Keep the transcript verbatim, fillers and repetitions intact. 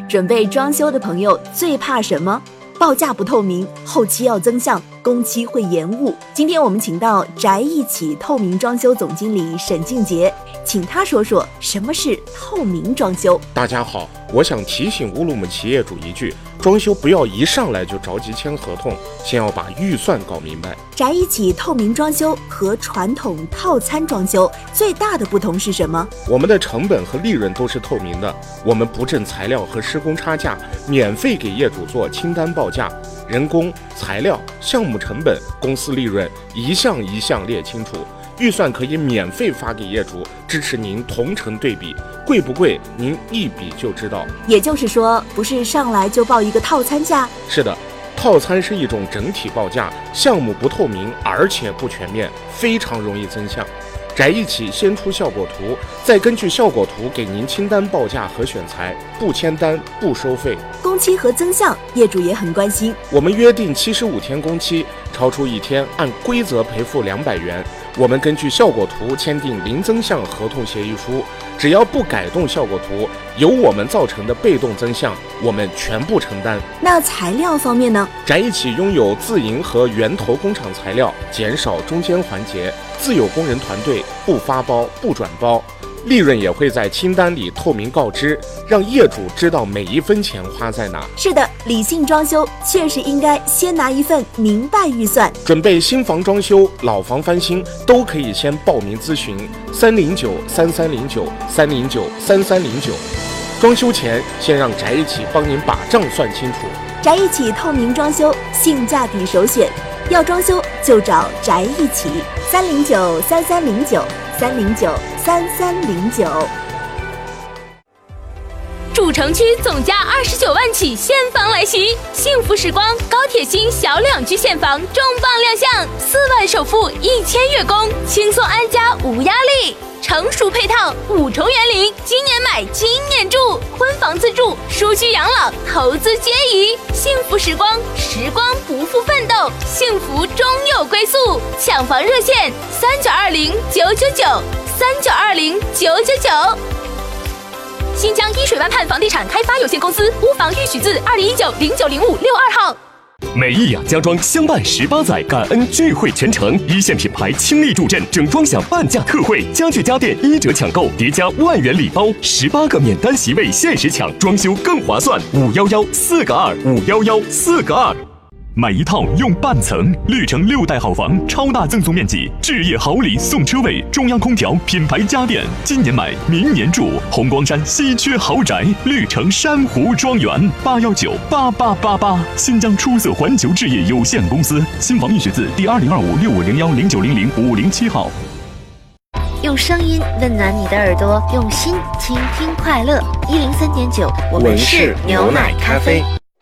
准备装修的朋友最怕什么？报价不透明，后期要增项，工期会延误。今天我们请到宅一起透明装修总经理沈静杰，请他说说什么是透明装修。 大家好，我想提醒乌鲁木齐业主一句，装修不要一上来就着急签合同，先要把预算搞明白。 宅一起透明装修和传统套餐装修最大的不同是什么？ 我们的成本和利润都是透明的，我们不挣材料和施工差价，免费给业主做清单报价，人工、材料、项目成本、公司利润一项一项列清楚，预算可以免费发给业主，支持您同城对比，贵不贵您一比就知道。 也就是说，不是上来就报一个套餐价？ 是的，套餐是一种整体报价，项目不透明，而且不全面，非常容易增项。宅一起先出效果图，再根据效果图给您清单报价和选材，不签单不收费。 工期和增项，业主也很关心。 我们约定七十五天工期，超出一天按规则赔付两百元。我们根据效果图签订零增项合同协议书，只要不改动效果图，由我们造成的被动增项，我们全部承担。 那材料方面呢？ 宅一起拥有自营和源头工厂材料，减少中间环节，自有工人团队，不发包不转包，利润也会在清单里透明告知，让业主知道每一分钱花在哪。 是的，理性装修确实应该先拿一份明白预算。 准备新房装修、老房翻新都可以先报名咨询三零九三三零九三零九三三零九。装修前先让宅一起帮您把账算清楚。 宅一起透明装修，性价比首选，要装修就找宅一起，三零九三三零九三零九三三零九。 主城区总价二十九万起现房来袭，幸福时光高铁新小两居现房重磅亮相，四万首付一千月供，轻松安家无压力。成熟配套五重园林，今年买今年住，婚房自住，舒居养老，投资皆宜。幸福时光，时光不负奋斗，幸福终有归宿。抢房热线三九二零九九九三九二零九九九。新疆依水湾畔房地产开发有限公司屋房预许字二零一九零九零五六二号。 美意雅家装相伴十八载，感恩聚会全程，一线品牌倾力助阵，整装享半价特惠，家具家电一折抢购，叠加万元礼包，十八个免单席位限时抢，装修更划算。五幺幺四个二五幺幺四个二。买一套用半层，绿城六代好房，超大赠送面积，置业好礼送车位，中央空调，品牌家电，今年买，明年住。红光山稀缺豪宅，绿城珊瑚庄园，八幺九八八八八。新疆出色环球置业有限公司，新房预许字第二零二五六五零幺零九零零五零七号。 用声音温暖你的耳朵，用心倾听快乐。一零三点九，我们是牛奶咖啡。